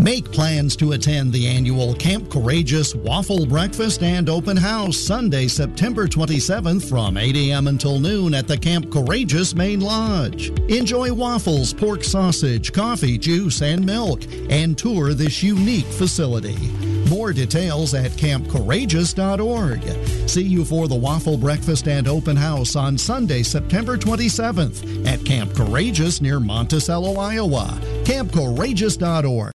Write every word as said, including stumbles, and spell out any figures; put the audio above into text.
Make plans to attend the annual Camp Courageous Waffle Breakfast and Open House Sunday, September twenty-seventh from eight a.m. until noon at the Camp Courageous Main Lodge. Enjoy waffles, pork sausage, coffee, juice, and milk, and tour this unique facility. More details at camp courageous dot org. See you for the Waffle Breakfast and Open House on Sunday, September twenty-seventh at Camp Courageous near Monticello, Iowa. camp courageous dot org.